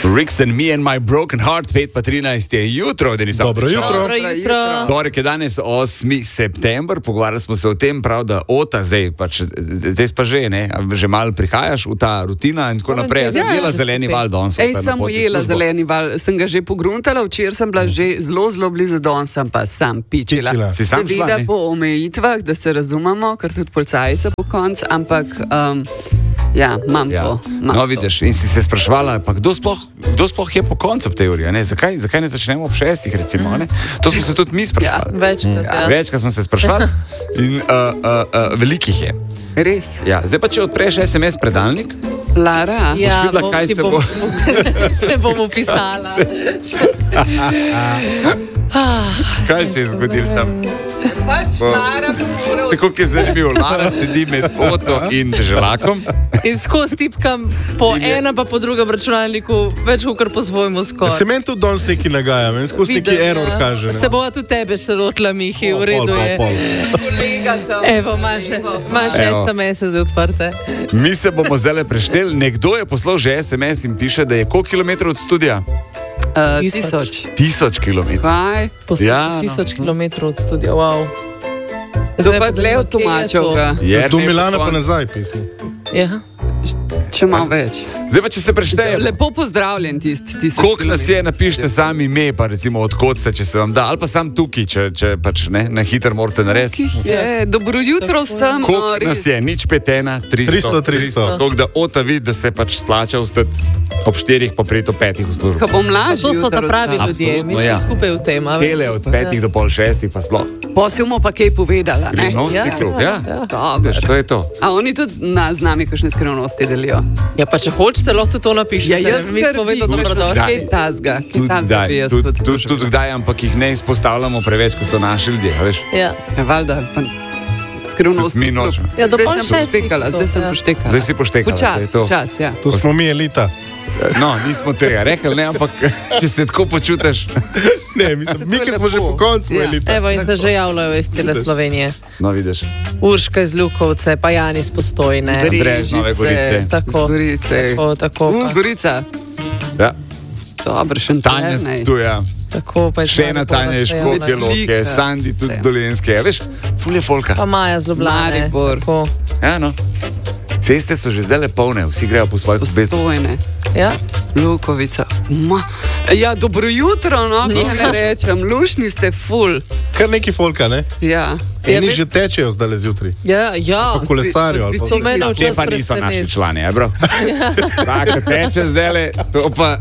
Rix and Me and My Broken Heart, 5:13 je jutro, Denis. Dobro jutro. Torek je danes 8. september, pogovarjali smo se o tem, prav, da Ota, zdaj pa že, ne, že malo prihajaš v ta rutina in tako naprej. Zdaj jela zeleni val danes. Sem ujela zeleni val, sem ga že pogruntala, včeraj sem bila že zelo blizu, danes sem pa sam pičila. Seveda po omejitvah, da se razumemo, ker tudi policaji so po koncu, ampak imam to. No, vidiš, in si se spraševala, pa kdo sploh je po koncu teorije, ne? Zakaj ne začnemo ob 6, recimo, ne? To smo se tudi mi spraševali. Večkrat smo se spraševali in velikih je. Res. Ja, zdaj pa, če odpreš SMS predalnik, Lara, boš videla, kaj se bo... Se bom upisala. Kaj se je zgodilo tam? Tako, ki je zanimivo, Lara sedi med Oto in Želakom. In skozi tipkam po enem pa po drugem računalniku, več kot po svojemu skoraj. Se meni tudi danes neki nagaja, meni skozi neki error kaže. Se bova tudi tebe še lotila, Mihi, v redu je. Evo, imaš SMS zdaj odprte. Mi se bomo zdaj prešteli. Nekdo je poslal že SMS in piše, da je koliko kilometrov od studija? 1000. 1000 kilometrov. Ja, 1000 kilometrov od studija, wow. To pa zle od Tomačevga. Do Milana pa nazaj pismo. Ja. Če malo več. Zdaj pa, če se preštejemo. Lepo pozdravljen tisti. Koliko nas je, napišite sami ime, pa recimo odkot ste, če se vam da, ali pa sam tukaj, če pač ne, na hiter morate narediti. Dobro jutro vsem. Koliko nas je, 051 300. Toliko, da Ota vidi, da se pač splača vstati ob 4 pa priti ob 5 v službo. Ko bom lažje. To so ta pravi ljudje, mi smo skupaj v tem. Tele od 5 do pol 6 pa sploh. Posilmo pa kaj povedala, ne? Skrivnosti klub, ja. To je to. A oni tudi z nami kakšne skrivnosti delijo? Ja, pa če hočete, lahko to napišete. Ja, jaz mi povedal dobrodošli. Kaj tazga? Tudi kdaj, ampak jih ne izpostavljamo preveč, ko so naši ljudje, veš? Ja. Valjda, skrivnost. Mi nočemo. Ja, zdaj sem poštekala. Zdaj si poštekala. Počas, ja. To smo mi elita. No, nismo tega rekli, ne, ampak če se tako počutiš. Ne, mislim, mi, ki smo že po koncu elita. Evo, in se že javljajo iz cele Slovenije. No, vidiš. Urška iz Ljukovce, pa Jan iz Postojne. Andrej iz Nove Gorice. Tako. Gorica. Ja. Dobro, še Tanja z Ptuja. Še ena Tanja iz Škofje Loke, Sandi tudi z Dolenjske. Veš, ful je folka. Pa Maja z Ljubljane. Ja, no. Ceste so že zdaj polne, vsi grejo po svojih Postojne. Ja. Lukovica. Ja, dobro jutro, no, kaj ne rečem. Lušni ste ful. Kar neki folka, ne? Ja. Eni že tečejo zdaj zjutraj. Ja. Po kolesarju. Te pa niso naši člani, bro? Tako teče zdaj, to pa...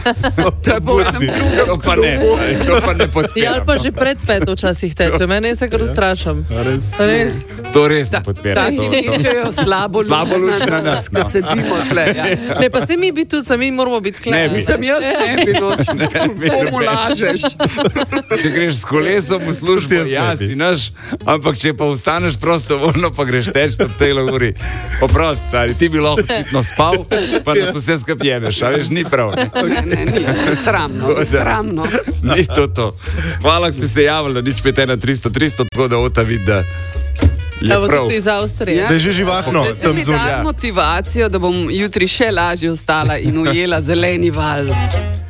To pa ne podpiram. Ja, ali pa že pred 5 včasih teče. Mene se kar ustrašam. Res? To res ne podpiram. Taki tečejo slabo lučna nas, ko sedimo tle. Ne, pa se mi bi tudi, mi moramo biti tle. Mislim, jaz ne bi noč. Komu lažeš? Če greš s kolesom v službo, ja, si naš, ampak če pa ustaneš prostovoljno, pa greš teč ob tej uri. Poprost, stari, ti bi lahko hitno spal, pa nas vse skupaj jebeš, a veš, ni prav. Ne, sramno. Ni to. Hvala, ste se javili, 051 300, tako da Ota vidi, da je prav. Tudi iz Avstrije. Da je že živahno. Da ste mi dali motivacijo, da bom jutri še lažje ostala in ujela zeleni val.